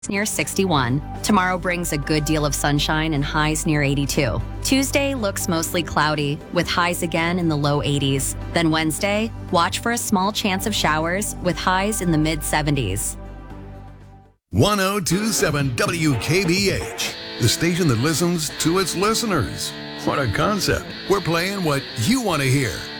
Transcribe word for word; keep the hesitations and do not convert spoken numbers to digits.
near sixty-one. Tomorrow brings a good deal of sunshine and highs near eighty-two. Tuesday looks mostly cloudy with highs again in the low eighties. Then Wednesday, watch for a small chance of showers with highs in the mid seventies. one oh two point seven W K B H, the station that listens to its listeners. What a concept. We're playing what you want to hear.